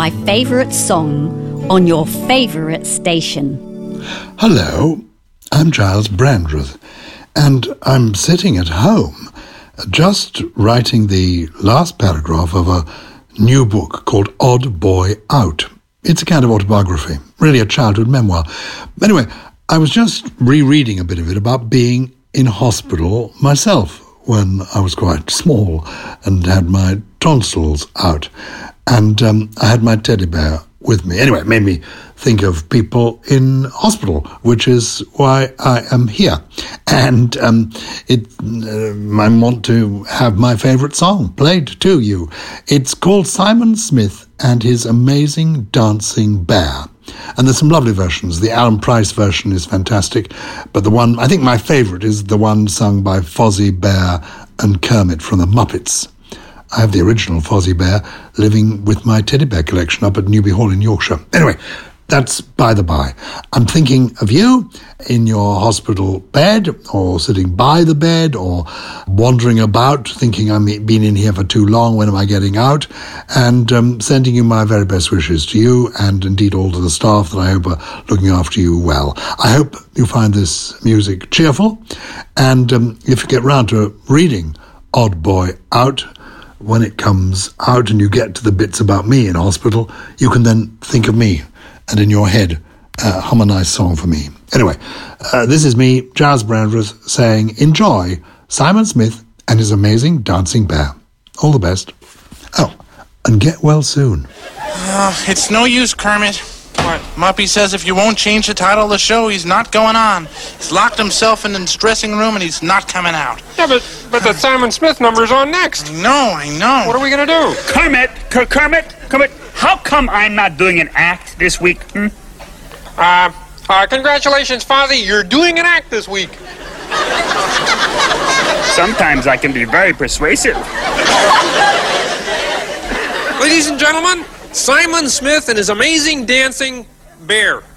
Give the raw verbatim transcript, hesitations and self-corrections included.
my favourite song on your favourite station. Hello, I'm Giles Brandreth, and I'm sitting at home just writing the last paragraph of a new book called Odd Boy Out. It's a kind of autobiography, really a childhood memoir. Anyway, I was just rereading a bit of it about being in hospital myself when I was quite small and had my tonsils out. And um, I had my teddy bear with me. Anyway, it made me think of people in hospital, which is why I am here. And um, it, uh, I want to have my favourite song played to you. It's called Simon Smith and His Amazing Dancing Bear. And there's some lovely versions. The Alan Price version is fantastic, but the one, I think my favourite is the one sung by Fozzie Bear and Kermit from the Muppets. I have the original Fozzie Bear living with my teddy bear collection up at Newby Hall in Yorkshire. Anyway, that's by the by. I'm thinking of you in your hospital bed, or sitting by the bed, or wandering about thinking I've been in here for too long, when am I getting out? And um, sending you my very best wishes to you, and indeed all to the staff that I hope are looking after you well. I hope you find this music cheerful, and um, if you get round to reading Odd Boy Out, when it comes out and you get to the bits about me in hospital, you can then think of me and in your head uh, hum a nice song for me. Anyway, uh, this is me, Giles Brandreth, saying enjoy Simon Smith and His Amazing Dancing Bear. All the best. Oh, and get well soon. Uh, it's no use, Kermit. What? Muppy says if you won't change the title of the show, he's not going on. He's locked himself in his dressing room and he's not coming out. Yeah, but but the Simon Smith number's on next. I know, I know. What are we gonna do? Kermit, Ker- Kermit, Kermit, how come I'm not doing an act this week? Hmm? Uh, uh, congratulations, Fozzie. You're doing an act this week. Sometimes I can be very persuasive. Ladies and gentlemen, Simon Smith and His Amazing Dancing Bear.